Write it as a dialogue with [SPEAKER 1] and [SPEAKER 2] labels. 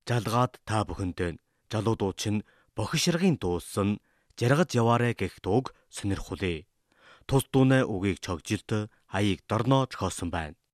[SPEAKER 1] Жалгаад та бүхэндээ жалуудууд чинь бохишрагын дууссан жаргаж яваарэ гэх дууг сонирхуулъя. Тус дууны үгийг чогжилт аяыг дорноо зохиосон байна.